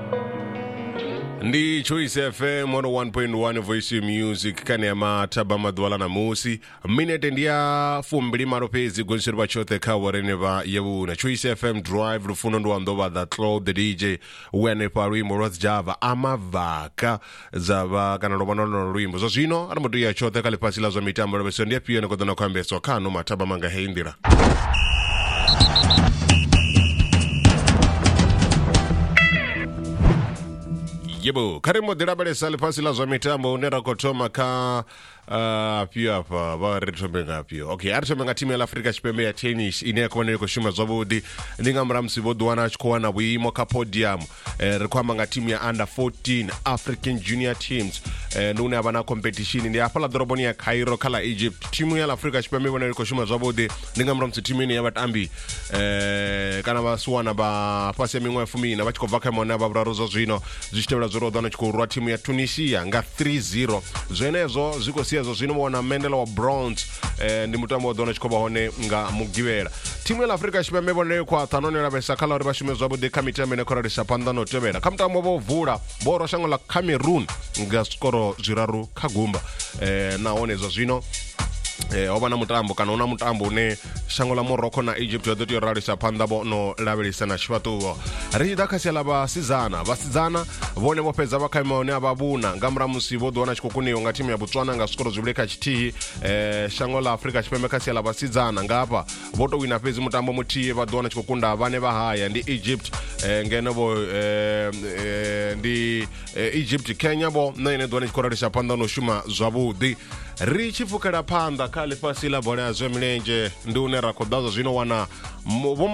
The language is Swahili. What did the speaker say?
Ndi Choice FM 101.1 Voice Music kane mataba madwala na musi minute ndia fumbili maropezi gonshirwa chote ka wareneva yewu na Choice FM Drive rufuno ndo andova that Claude the DJ wene pari Moros Java amavaka zava kana robano no ruimbo so zino aramudu ya chote kale pasila zo mitambo rebeso ndia pia nakodana kwambe so kano mataba manga heindira Yebo, karimo dirabale sale pasila zo mitambo unera kotoma ka pia pa ba retombenga pia. Okay, retombenga timu ya Afrika chipembe ya tennis ine kwa niko shuma zobudi ninga mramsi bodwana chukua na wimo ka podium rekwamba nga timu ya under 14 African junior teams nune abana competition ndi apala doroboni ya Cairo kala Egypt timu ya Afrika chipembe wana niko shuma zobudi ninga mramsi timu ni ya batambi kana baswana ba pasi ya mingwa fumi na bachiko vaka mwana ba brarozo zino zishtebla zoro dana chukua timu ya Tunisia nga 3-0 zenezo ziko siyazo zino wana Mandela wa bronze ndi mutambo dona chikoba hone nga mugibera timu ya Afrika chipembe wana kwa tanone na besakala riba shimezo de kamite mene kora risapanda no tebera kamtambo bo vura boro shango la Cameroon nga skoro ziraru kagumba na one zo zino obana mutambo kana una mutambo ne shango la Morocco na Egypt yo doti rarisa pandabo no labelisa na shwatu rida kasela basizana vone bopeza bakaimone ababuna ngamra musibo dona chikukuni nga timu ya Botswana nga skoro zubuleka chiti shango la Afrika chipembe kasela basizana ngapa boto wina pezi mutambo mutie badona chikukunda abane bahaya ndi Egypt ngenobo ndi Egypt Kenya bo nene dona chikorarisha panda no shuma zabudi Richi fukara panda kale pasila bwana zo mlenje ndune rakodazo zino wana